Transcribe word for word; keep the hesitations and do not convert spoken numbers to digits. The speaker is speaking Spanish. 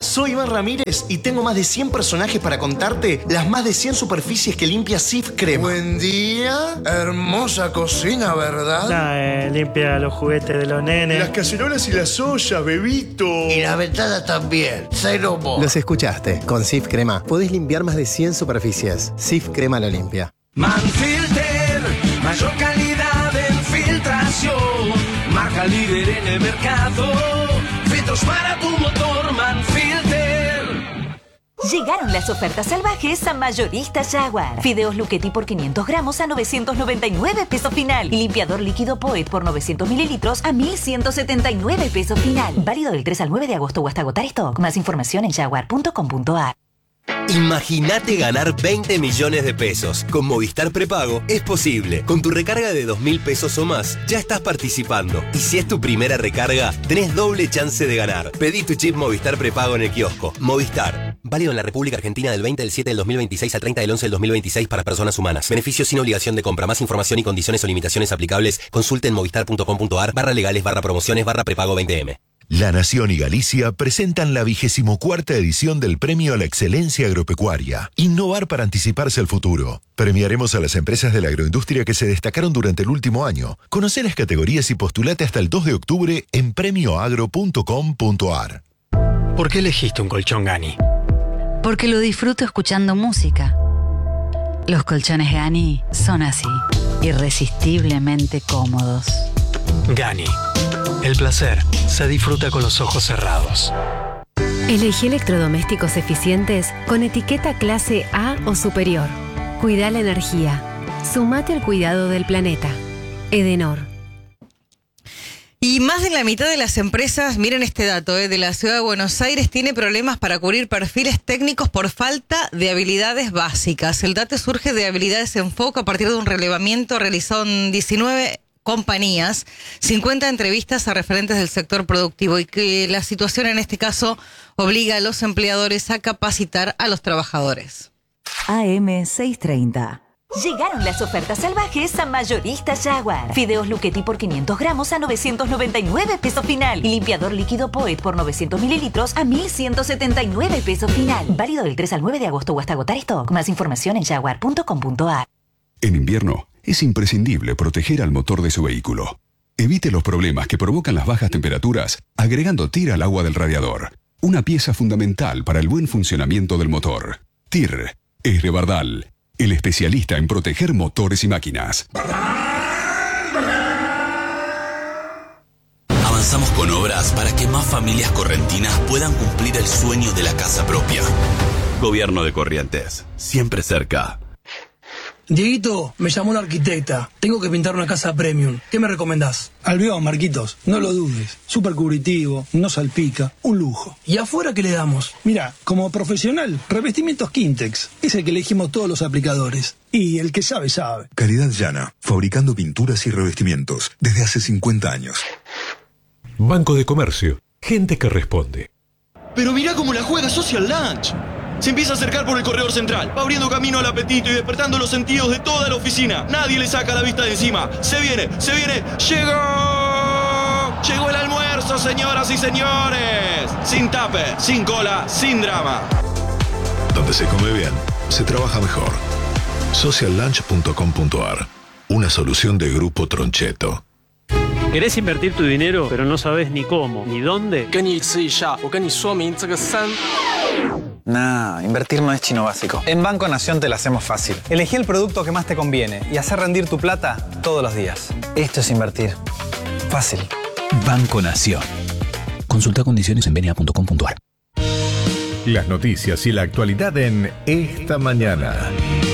soy Iván Ramírez y tengo más de cien personajes para contarte las más de cien superficies que limpia Cif Crema. Buen día, hermosa cocina, ¿verdad? No, eh, limpia los juguetes de los nenes. Las cacerolas y las ollas, bebito. Y la ventana también, cero mo. Los escuchaste. Con Cif Crema podés limpiar más de cien superficies. Cif Crema lo limpia. Manfilter, mayor calidad en filtración, marca líder en el mercado, filtros para tu motor, Manfilter. Llegaron las ofertas salvajes a Mayorista Jaguar. Fideos Luchetti por quinientos gramos a novecientos noventa y nueve pesos final. Y limpiador líquido Poet por novecientos mililitros a mil ciento setenta y nueve pesos final. Válido del tres al nueve de agosto o hasta agotar stock. Más información en jaguar punto com punto a r. Imagínate ganar veinte millones de pesos. Con Movistar Prepago es posible. Con tu recarga de dos mil pesos o más, ya estás participando. Y si es tu primera recarga, tenés doble chance de ganar. Pedí tu chip Movistar Prepago en el kiosco. Movistar. Válido en la República Argentina del veinte del siete del dos mil veintiséis al treinta del once del dos mil veintiséis para personas humanas. Beneficios sin obligación de compra. Más información y condiciones o limitaciones aplicables. Consulte en movistar punto com punto a r barra legales barra promociones barra prepago veinte eme. La Nación y Galicia presentan la vigésimo cuarta edición del Premio a la Excelencia Agropecuaria. Innovar para anticiparse al futuro. Premiaremos a las empresas de la agroindustria que se destacaron durante el último año. Conoce las categorías y postulate hasta el dos de octubre en premio agro punto com punto a r. ¿Por qué elegiste un colchón Gani? Porque lo disfruto escuchando música. Los colchones Gani son así, irresistiblemente cómodos. Gani. El placer se disfruta con los ojos cerrados. Elegí electrodomésticos eficientes con etiqueta clase A o superior. Cuida la energía. Sumate al cuidado del planeta. Edenor. Y más de la mitad de las empresas, miren este dato, eh, de la ciudad de Buenos Aires tiene problemas para cubrir perfiles técnicos por falta de habilidades básicas. El dato surge de Habilidades Enfoque a partir de un relevamiento realizado en diecinueve compañías, cincuenta entrevistas a referentes del sector productivo y que la situación en este caso obliga a los empleadores a capacitar a los trabajadores. A M seiscientos treinta. Llegaron las ofertas salvajes a Mayorista Jaguar. Fideos Luchetti por quinientos gramos a novecientos noventa y nueve pesos final. Y limpiador líquido Poet por novecientos mililitros a mil ciento setenta y nueve pesos final. Válido del tres al nueve de agosto o hasta agotar stock. Más información en jaguar punto com punto a r. En invierno es imprescindible proteger al motor de su vehículo. Evite los problemas que provocan las bajas temperaturas agregando T I R al agua del radiador. Una pieza fundamental para el buen funcionamiento del motor. T I R es de Bardal, el especialista en proteger motores y máquinas. Avanzamos con obras para que más familias correntinas puedan cumplir el sueño de la casa propia. Gobierno de Corrientes, siempre cerca. Dieguito, me llamó la arquitecta. Tengo que pintar una casa premium. ¿Qué me recomendás? Albión, Marquitos. No lo dudes. Súper cubritivo, no salpica. Un lujo. ¿Y afuera qué le damos? Mira, como profesional, revestimientos Quintex. Es el que elegimos todos los aplicadores. Y el que sabe, sabe. Calidad llana. Fabricando pinturas y revestimientos. Desde hace cincuenta años. Banco de Comercio. Gente que responde. Pero mirá cómo la juega Social Lunch. Se empieza a acercar por el corredor central, va abriendo camino al apetito y despertando los sentidos de toda la oficina. Nadie le saca la vista de encima. Se viene, se viene, ¡llegó! Llegó el almuerzo, señoras y señores. Sin tupper, sin cola, sin drama. Donde se come bien, se trabaja mejor. social lunch punto com punto a r. Una solución de Grupo Troncheto. ¿Querés invertir tu dinero, pero no sabes ni cómo, ni dónde? Nah, invertir no es chino básico. En Banco Nación te lo hacemos fácil. Elegí el producto que más te conviene y hacer rendir tu plata todos los días. Esto es invertir. Fácil. Banco Nación. Consulta condiciones en b n a punto com punto a r. Las noticias y la actualidad en Esta Mañana.